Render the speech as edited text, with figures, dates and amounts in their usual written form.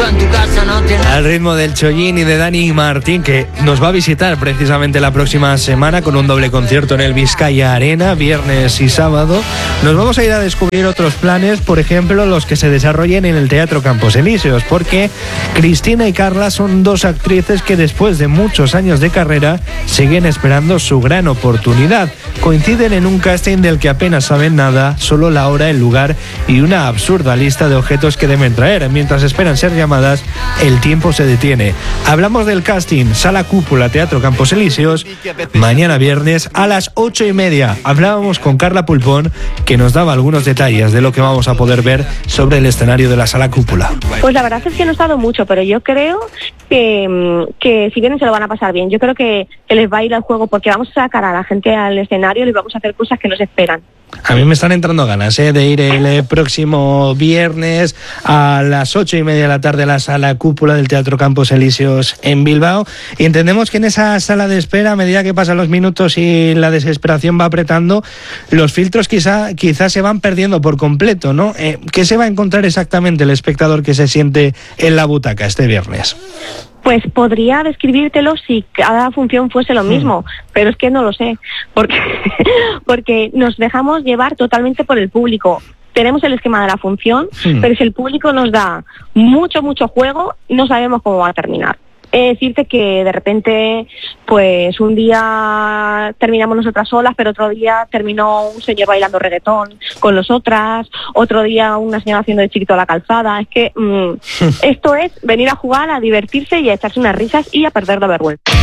en tu casa no tienes... Al ritmo del Chollín y de Dani Martín, que nos va a visitar precisamente la próxima semana con un doble concierto en el Vizcaya Arena, viernes y sábado. Nos vamos a ir a descubrir otros planes, por ejemplo, los que se desarrollen en el Teatro Campos Elíseos, porque Cristina y Carla son dos actrices que después de muchos años de carrera siguen esperando su gran oportunidad. Coinciden en un casting del que apenas saben nada, solo la hora, el lugar y una absurda lista de objetos que deben traer. Mientras esperan ser llamadas, el tiempo se detiene. Hablamos del casting, Sala Cúpula, Teatro Campos Elíseos, mañana viernes a las 8:30. Hablábamos con Carla Pulpón, que nos daba algunos detalles de lo que vamos a poder ver sobre el escenario de la Sala Cúpula. Pues la verdad es que no he estado mucho, pero yo creo que si vienen se lo van a pasar bien. Yo creo que les va a ir al juego, porque vamos a sacar a la gente al escenario y les vamos a hacer cosas que no se esperan. A mí me están entrando ganas de ir el próximo viernes a las 8:30 de la tarde a la Sala Cúpula del Teatro Campos Elíseos en Bilbao. Y entendemos que en esa sala de espera, a medida que pasan los minutos y la desesperación va apretando, los filtros quizás se van perdiendo por completo, ¿no? ¿Qué se va a encontrar exactamente el espectador que se siente en la butaca este viernes? Pues podría describírtelo si cada función fuese lo mismo, pero es que no lo sé, porque nos dejamos llevar totalmente por el público. Tenemos el esquema de la función, pero si el público nos da mucho juego, no sabemos cómo va a terminar. Decirte que de repente, pues un día terminamos nosotras solas, pero otro día terminó un señor bailando reggaetón con nosotras, otro día una señora haciendo de Chiquito a la calzada. Es que esto es venir a jugar, a divertirse y a echarse unas risas y a perder la vergüenza.